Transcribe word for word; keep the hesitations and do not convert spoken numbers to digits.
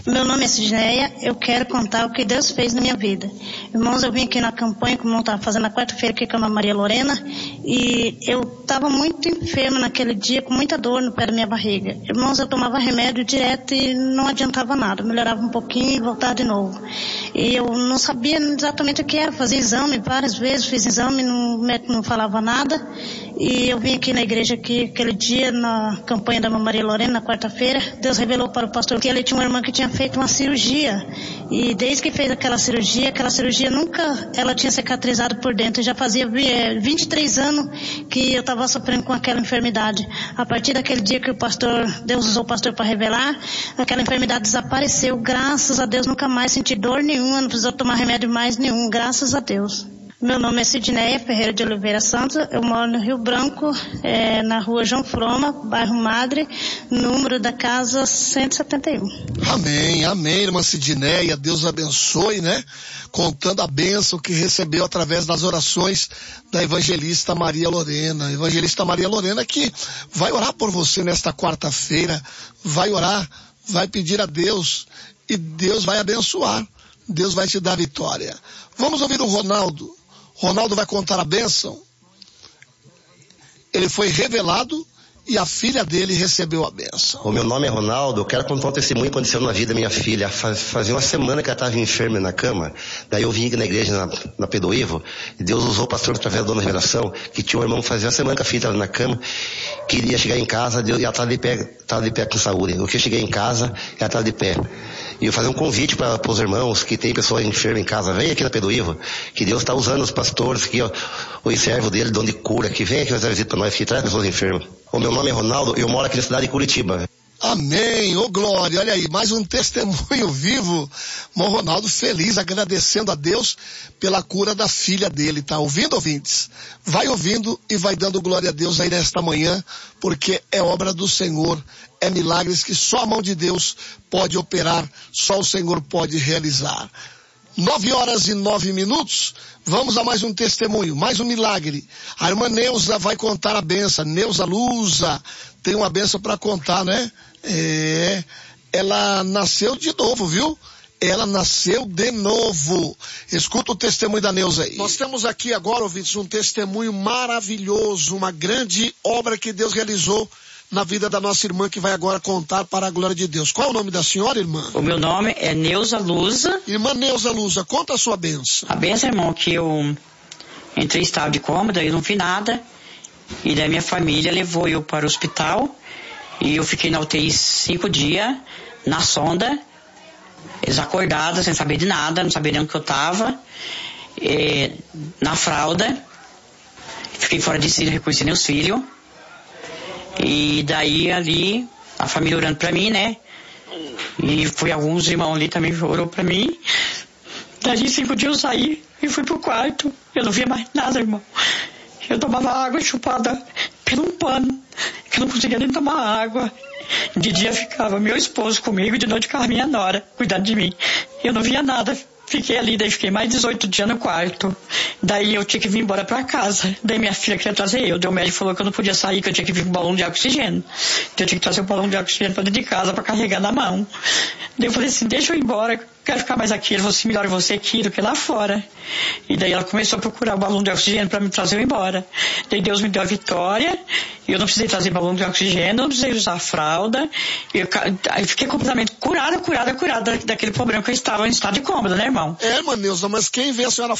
Meu nome é Sidneia, eu quero contar o que Deus fez na minha vida. Irmãos, eu vim aqui na campanha, como eu estava fazendo na quarta-feira aqui com a Maria Lorena, e eu estava muito enferma naquele dia, com muita dor no pé da minha barriga. Irmãos, eu tomava remédio direto e não adiantava nada, melhorava um pouquinho e voltava de novo. E eu não sabia exatamente o que era, fazia exame várias vezes, fiz exame, o médico não falava nada. E eu vim aqui na igreja aqui, aquele dia, na campanha da Maria Lorena, na quarta-feira, Deus revelou para o pastor que ele tinha uma irmã que tinha feito uma cirurgia. E desde que fez aquela cirurgia, aquela cirurgia nunca, ela tinha cicatrizado por dentro. Já fazia vinte e três anos que eu estava sofrendo com aquela enfermidade. A partir daquele dia que o pastor, Deus usou o pastor para revelar, aquela enfermidade desapareceu. Graças a Deus, nunca mais senti dor nenhuma, não precisou tomar remédio mais nenhum, graças a Deus. Meu nome é Sidneia Ferreira de Oliveira Santos, eu moro no Rio Branco, é, na rua João Froma, bairro Madre, número da casa cento e setenta e um. Amém, amém, irmã Sidneia, Deus abençoe, né? Contando a bênção que recebeu através das orações da evangelista Maria Lorena. Evangelista Maria Lorena que vai orar por você nesta quarta-feira, vai orar, vai pedir a Deus e Deus vai abençoar, Deus vai te dar vitória. Vamos ouvir o Ronaldo. Ronaldo vai contar a bênção. Ele foi revelado e a filha dele recebeu a bênção. O meu nome é Ronaldo, eu quero contar um testemunho que aconteceu na vida da minha filha. Faz, fazia uma semana que ela estava enferma na cama, daí eu vim aqui na igreja, na, na Pedoivo, e Deus usou o pastor através da dona Revelação, que tinha um irmão que fazia uma semana que a filha estava na cama, queria chegar em casa, Deus, e ela estava de pé, estava de pé com saúde. Eu que cheguei em casa, ela estava de pé. E eu fazer um convite para os irmãos que tem pessoa enferma em casa, vem aqui na Pedoivo, que Deus está usando os pastores aqui, ó, o servo dele, dono de cura, que vem aqui fazer visita para nós, que traz pessoas enfermas. O meu nome é Ronaldo, eu moro aqui na cidade de Curitiba. Amém, ô glória, olha aí, mais um testemunho vivo, o Ronaldo feliz, agradecendo a Deus pela cura da filha dele, tá ouvindo, ouvintes? Vai ouvindo e vai dando glória a Deus aí nesta manhã, porque é obra do Senhor, é milagres que só a mão de Deus pode operar, só o Senhor pode realizar. Nove horas e nove minutos, vamos a mais um testemunho, mais um milagre. A irmã Neuza vai contar a benção. Neuza Luza tem uma benção para contar, né? É, ela nasceu de novo, viu? Ela nasceu de novo. Escuta o testemunho da Neuza aí. Nós temos aqui agora, ouvintes, um testemunho maravilhoso, uma grande obra que Deus realizou na vida da nossa irmã, que vai agora contar para a glória de Deus. Qual é o nome da senhora, irmã? O meu nome é Neuza Luza. Irmã Neuza Luza, conta a sua bênção. A bênção, irmão, que eu entrei em estado de coma, daí eu não vi nada, e daí minha família levou eu para o hospital, e eu fiquei na U T I cinco dias, na sonda, desacordada, sem saber de nada, não sabia nem onde que eu estava, é, na fralda, fiquei fora de si, não reconheci nem os filhos. E daí ali, a família orando pra mim, né? E foi alguns irmãos ali também que orou pra mim. Daí cinco dias eu saí e fui pro quarto. Eu não via mais nada, irmão. Eu tomava água chupada pelo um pano, que eu não conseguia nem tomar água. De dia ficava meu esposo comigo e de noite ficava minha nora, cuidando de mim. Eu não via nada. Fiquei ali, daí fiquei mais dezoito dias no quarto. Daí eu tinha que vir embora pra casa. Daí minha filha queria trazer eu. Daí o médico falou que eu não podia sair, que eu tinha que vir com um balão de oxigênio. Daí eu tinha que trazer o balão de oxigênio pra dentro de casa pra carregar na mão. Daí eu falei assim, deixa eu ir embora, quero ficar mais aqui. Ele falou assim, melhor você aqui do que lá fora. E daí ela começou a procurar o balão de oxigênio pra me trazer eu embora. Daí Deus me deu a vitória. E eu não precisei trazer balão de oxigênio, não precisei usar fralda. Eu, eu fiquei completamente curada, curada, curada daquele problema que eu estava em estado de coma, né, irmão? É, irmã Neuza, mas quem vê a senhora